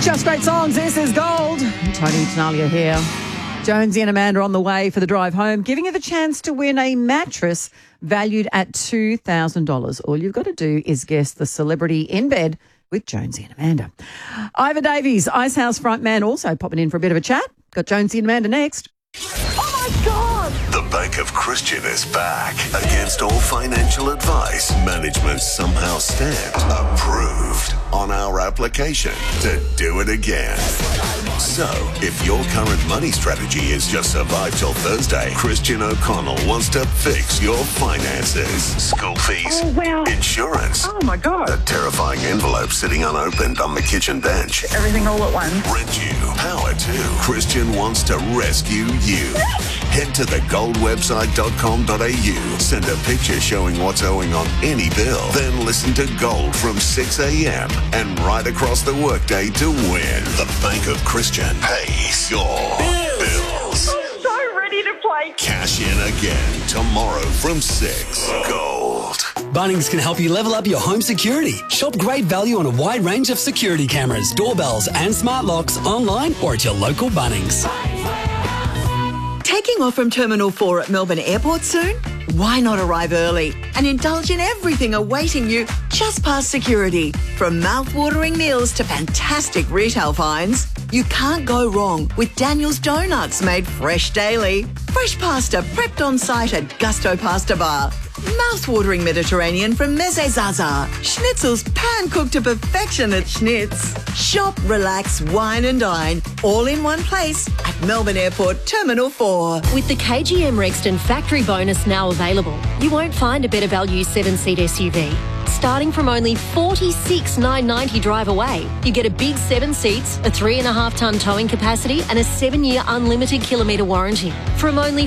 Just great songs. This is Gold. Tony Tanalia here. Jonesy and Amanda on the way for the drive home, giving you the chance to win a mattress valued at $2,000. All you've got to do is guess the celebrity in bed with Jonesy and Amanda. Ivor Davies, Icehouse frontman, also popping in for a bit of a chat. Got Jonesy and Amanda next. Oh my God! The Bank of Christian is back. Against all financial advice, management somehow stamped approved on our application to do it again. So, if your current money strategy is just survive till Thursday, Christian O'Connell wants to fix your finances. School fees, insurance, Oh my God! a terrifying envelope sitting unopened on the kitchen bench, Everything all at once. rent you, power to. Christian wants to rescue you. Head to thegoldwebsite.com.au. Send a picture showing what's owing on any bill. Then listen to Gold from 6 a.m. and right across the workday to win. The Bank of Christian pays your bills. So ready to play. Cash in again tomorrow from 6. Gold. Bunnings can help you level up your home security. Shop great value on a wide range of security cameras, doorbells and smart locks online or at your local Bunnings. Taking off from Terminal 4 at Melbourne Airport soon? Why not arrive early and indulge in everything awaiting you just past security? From mouth-watering meals to fantastic retail finds, you can't go wrong with Daniel's Donuts made fresh daily. Fresh pasta prepped on site at Gusto Pasta Bar. Mouth-watering Mediterranean from Meze Zaza. Schnitzels pan-cooked to perfection at Schnitz. Shop, relax, wine and dine, all in one place at Melbourne Airport Terminal 4. With the KGM Rexton factory bonus now available, you won't find a better value 7-seat SUV. Starting from only $46,990 drive away, you get a big 7 seats, a 3.5-tonne towing capacity and a 7-year unlimited kilometre warranty. From only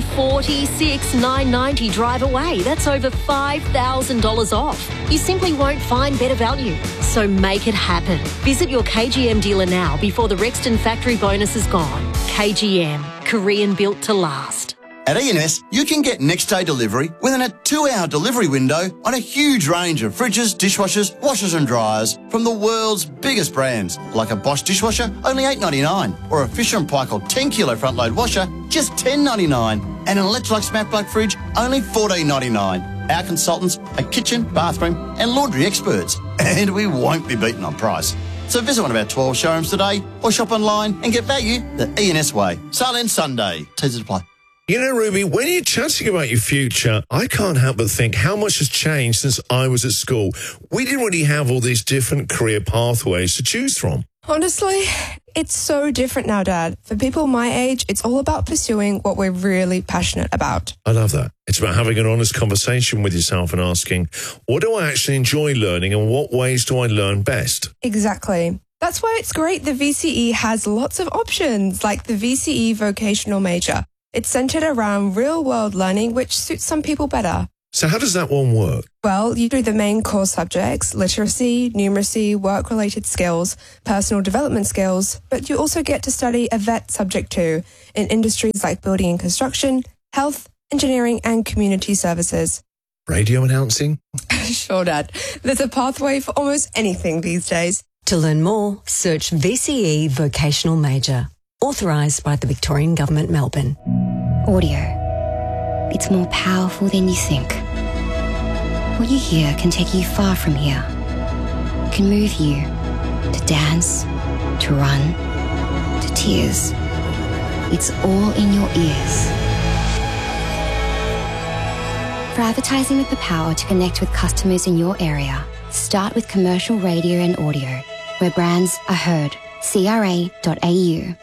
$46,990 drive away, that's over $5,000 off. You simply won't find better value. So make it happen. Visit your KGM dealer now before the Rexton factory bonus is gone. KGM, Korean built to last. At E&S, you can get next-day delivery within a 2-hour delivery window on a huge range of fridges, dishwashers, washers and dryers from the world's biggest brands, like a Bosch dishwasher, only $8.99, or a Fisher & Paykel 10-kilo front-load washer, just $10.99, and an Electrolux Smart Plug fridge, only $14.99. Our consultants are kitchen, bathroom and laundry experts, and we won't be beaten on price. So visit one of our 12 showrooms today or shop online and get value the E&S way. Silent Sunday. T's apply. You know, Ruby, when you're chatting about your future, I can't help but think how much has changed since I was at school. We didn't really have all these different career pathways to choose from. Honestly, it's so different now, Dad. For people my age, it's all about pursuing what we're really passionate about. I love that. It's about having an honest conversation with yourself and asking, what do I actually enjoy learning and what ways do I learn best? Exactly. That's why it's great the VCE has lots of options, like the VCE vocational major. It's centered around real-world learning, which suits some people better. So how does that one work? Well, you do the main core subjects, literacy, numeracy, work-related skills, personal development skills, but you also get to study a VET subject too, in industries like building and construction, health, engineering and community services. Radio announcing? Sure, Dad. There's a pathway for almost anything these days. To learn more, search VCE Vocational Major. Authorised by the Victorian Government, Melbourne. Audio. It's more powerful than you think. What you hear can take you far from here. It can move you to dance, to run, to tears. It's all in your ears. For advertising with the power to connect with customers in your area, start with commercial radio and audio, where brands are heard. CRA.au.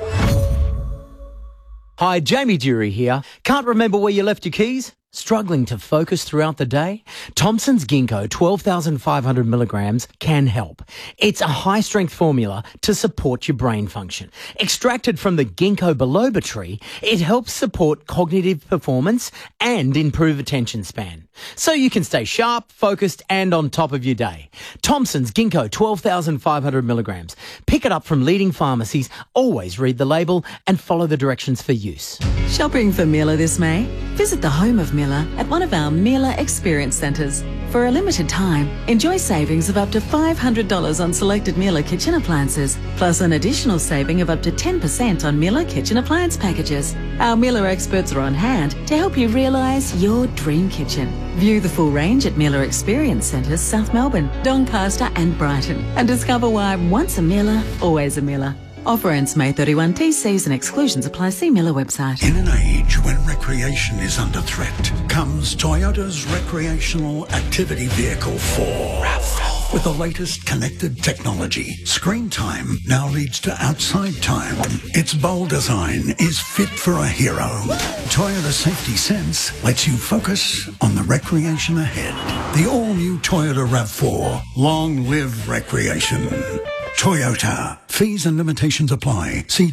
Hi, Jamie Dury here. Can't remember where you left your keys? Struggling to focus throughout the day? Thompson's Ginkgo 12,500 milligrams can help. It's a high-strength formula to support your brain function. Extracted from the ginkgo biloba tree, it helps support cognitive performance and improve attention span. So you can stay sharp, focused and on top of your day. Thompson's Ginkgo 12,500 milligrams. Pick it up from leading pharmacies. Always read the label and follow the directions for use. Shopping for Miller this May? Visit the home of Miller at one of our Miller Experience Centres. For a limited time, enjoy savings of up to $500 on selected Miller kitchen appliances, plus an additional saving of up to 10% on Miller kitchen appliance packages. Our Miller experts are on hand to help you realise your dream kitchen. View the full range at Miller Experience Centres, South Melbourne, Doncaster and Brighton, and discover why once a Miller, always a Miller. Offer ends May 31. T's and exclusions apply. See Miller website. In an age when recreation is under threat, comes Toyota's recreational activity vehicle 4. RAV4. With the latest connected technology, screen time now leads to outside time. Its bold design is fit for a hero. Toyota Safety Sense lets you focus on the recreation ahead. The all-new Toyota RAV4. Long live recreation. Toyota. Fees and limitations apply. See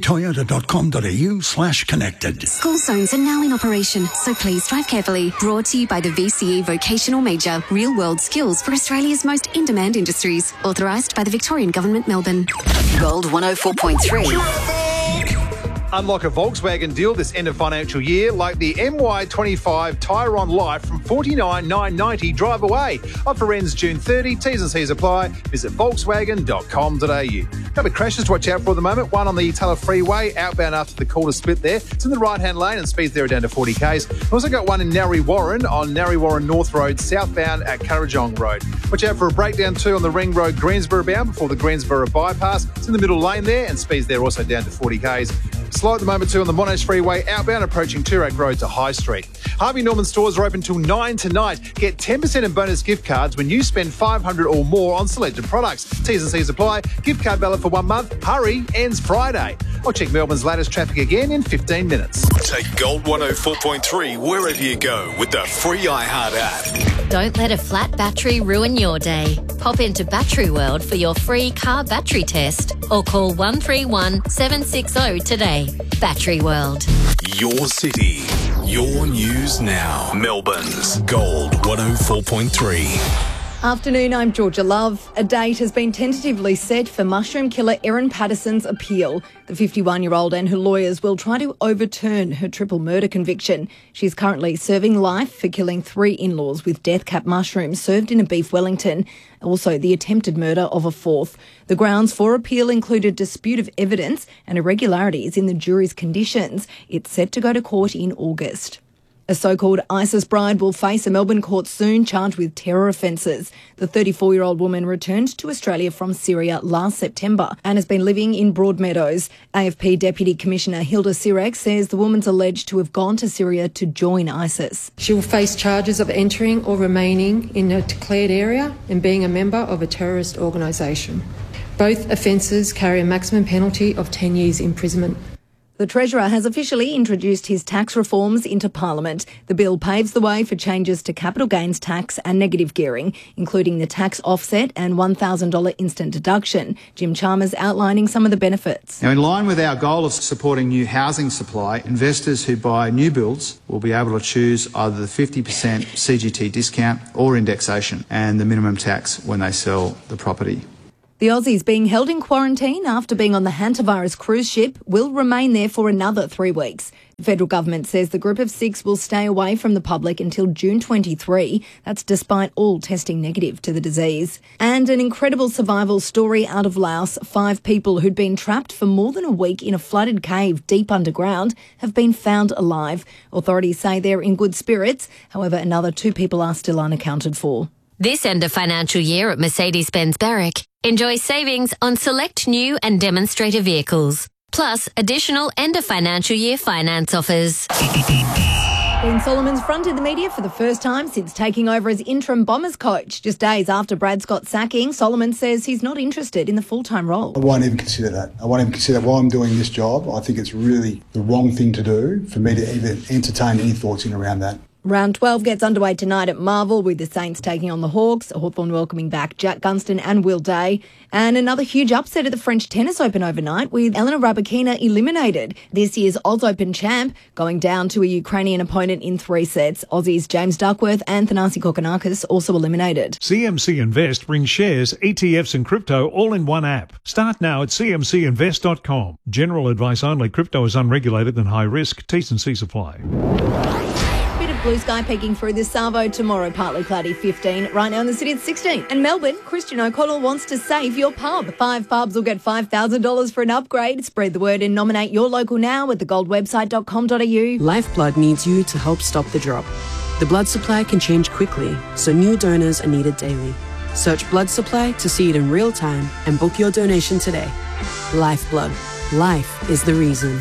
toyota.com.au/connected. School zones are now in operation, so please drive carefully. Brought to you by the VCE Vocational Major. Real-world skills for Australia's most in-demand industries. Authorised by the Victorian Government, Melbourne. Gold 104.3. Unlock a Volkswagen deal this end of financial year, like the MY25 Tyron Life from $49,990 drive away. Offer ends June 30. T's and C's apply. Visit volkswagen.com.au. Couple of crashes to watch out for at the moment. One on the Taylor Freeway, outbound after the Calder split there. It's in the right-hand lane and speeds there are down to 40 k's. We've also got one in Narre Warren on Narre Warren North Road, southbound at Currajong Road. Watch out for a breakdown too on the Ring Road Greensboro bound before the Greensboro bypass. It's in the middle lane there and speeds there also down to 40 k's. Slow at the moment too on the Monash Freeway, outbound approaching Toorak Road to High Street. Harvey Norman stores are open till 9 tonight. Get 10% in bonus gift cards when you spend $500 or more on selected products. T's and C's apply. Gift card valid for 1 month. Hurry, ends Friday. I'll check Melbourne's latest traffic again in 15 minutes. Take Gold 104.3 wherever you go with the free iHeart app. Don't let a flat battery ruin your day. Pop into Battery World for your free car battery test or call 131 760 today. Battery World. Your city, your news now. Melbourne's Gold 104.3. Afternoon, I'm Georgia Love. A date has been tentatively set for mushroom killer Erin Patterson's appeal. The 51-year-old and her lawyers will try to overturn her triple murder conviction. She's currently serving life for killing 3 in-laws with death cap mushrooms served in a beef Wellington. Also, the attempted murder of a 4th. The grounds for appeal included dispute of evidence and irregularities in the jury's conditions. It's set to go to court in August. A so-called ISIS bride will face a Melbourne court soon charged with terror offences. The 34-year-old woman returned to Australia from Syria last September and has been living in Broadmeadows. AFP Deputy Commissioner Hilda Sirek says the woman's alleged to have gone to Syria to join ISIS. She will face charges of entering or remaining in a declared area and being a member of a terrorist organisation. Both offences carry a maximum penalty of 10 years imprisonment. The Treasurer has officially introduced his tax reforms into Parliament. The bill paves the way for changes to capital gains tax and negative gearing, including the tax offset and $1,000 instant deduction. Jim Chalmers outlining some of the benefits. Now, in line with our goal of supporting new housing supply, investors who buy new builds will be able to choose either the 50% CGT discount or indexation and the minimum tax when they sell the property. The Aussies being held in quarantine after being on the hantavirus cruise ship will remain there for another 3 weeks. The federal government says the group of 6 will stay away from the public until June 23. That's despite all testing negative to the disease. And an incredible survival story out of Laos. 5 people who'd been trapped for more than a week in a flooded cave deep underground have been found alive. Authorities say they're in good spirits. However, another 2 people are still unaccounted for. This end of financial year at Mercedes-Benz Berwick, enjoy savings on select new and demonstrator vehicles, plus additional end of financial year finance offers. Ben Solomon's fronted the media for the first time since taking over as interim Bombers coach. Just days after Brad Scott's sacking, Solomon says he's not interested in the full-time role. I won't even consider that. I won't even consider that while I'm doing this job. I think it's really the wrong thing to do for me to even entertain any thoughts in around that. Round 12 gets underway tonight at Marvel with the Saints taking on the Hawks, Hawthorn welcoming back Jack Gunston and Will Day. And another huge upset at the French Tennis Open overnight with Elena Rybakina eliminated. This year's Oz Open champ going down to a Ukrainian opponent in 3 sets. Aussies James Duckworth and Thanasi Kokkinakis also eliminated. CMC Invest brings shares, ETFs and crypto all in one app. Start now at cmcinvest.com. General advice only. Crypto is unregulated and high risk. T's and C's apply. blue sky peeking through this Savo. Tomorrow, partly cloudy, 15. Right now in the city, it's 16. And Melbourne, Christian O'Connell wants to save your pub. 5 pubs will get $5,000 for an upgrade. Spread the word and nominate your local now at thegoldwebsite.com.au. Lifeblood needs you to help stop the drop. The blood supply can change quickly, so new donors are needed daily. Search blood supply to see it in real time and book your donation today. Lifeblood. Life is the reason.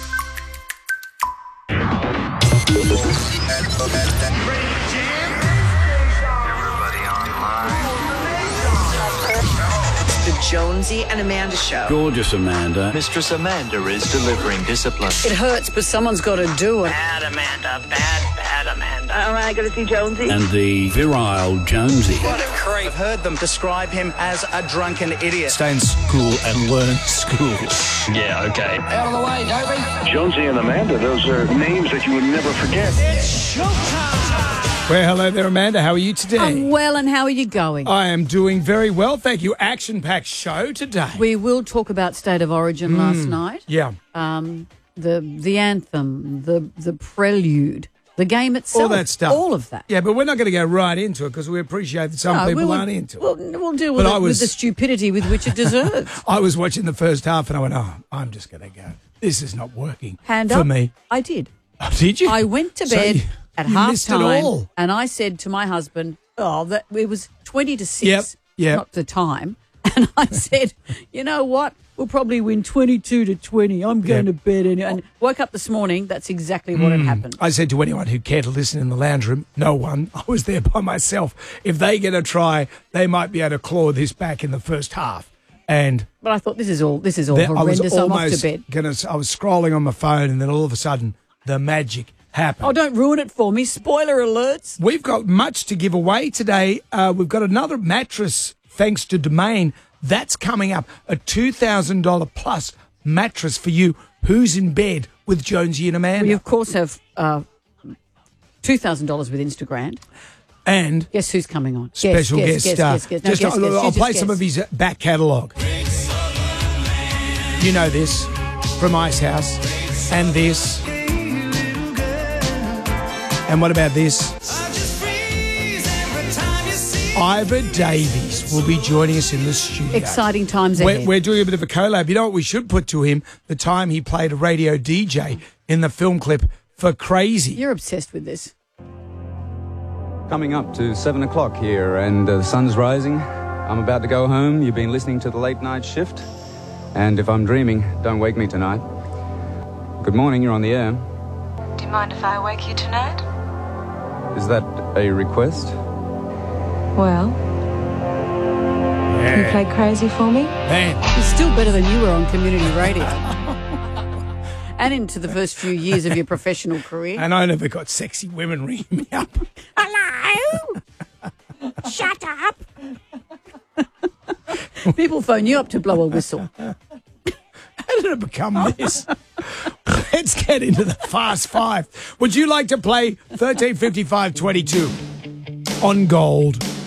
Jonesy and Amanda Show. Gorgeous Amanda. Mistress Amanda is delivering discipline. It hurts, but someone's got to do it. Bad Amanda, bad Amanda. All right, got to see Jonesy. And the virile Jonesy. What a creep. I've heard them describe him as a drunken idiot. Stay in school and learn school. Yeah, okay. Out of the way, Toby. Jonesy and Amanda, those are names that you would never forget. It's showtime. Well, hello there, Amanda. How are you today? I'm well, and how are you going? I am doing very well, thank you. Action-packed show today. We will talk about State of Origin last night. Yeah. The anthem, the prelude, the game itself. All that stuff. All of that. Yeah, but we're not going to go right into it because we appreciate that some people aren't into it. We'll deal with it with the stupidity with which it deserves. I was watching the first half and I went, I'm just going to go. This is not working Hand for up. me. I did. Oh, did you? I went to bed at half time, time, and I said to my husband, that it was 20 to 6, Yep. not the time, and I said, you know what? We'll probably win 22 to 20. I'm going to bed anyway. And woke up this morning. That's exactly what had happened. I said to anyone who cared to listen in the lounge room, no one. I was there by myself. If they get a try, they might be able to claw this back in the first half. But I thought this is all horrendous. I'm off to bed. I was scrolling on my phone, and then all of a sudden, the magic happened. Oh, don't ruin it for me. Spoiler alerts. We've got much to give away today. We've got another mattress, thanks to Domain. That's coming up, a $2,000 plus mattress for you. Who's in bed with Jonesy and Amanda? We, of course, have $2,000 with Instagram. And guess who's coming on? Special guest. I'll play some of his back catalogue. You know this from Ice House, and this. And what about this? Ivor Davies will be joining us in the studio. Exciting times ahead. We're doing a bit of a collab. You know what we should put to him? The time he played a radio DJ in the film clip for Crazy. You're obsessed with this. Coming up to 7 o'clock here, and the sun's rising. I'm about to go home. You've been listening to the late night shift. And if I'm dreaming, don't wake me tonight. Good morning, you're on the air. Do you mind if I wake you tonight? Is that a request? Well, can you play Crazy for me? He's still better than you were on community radio. And into the first few years of your professional career. And I never got sexy women ringing me up. Hello? Shut up. People phone you up to blow a whistle. How did it become this? Let's get into the Fast Five. Would you like to play 135522 on Gold?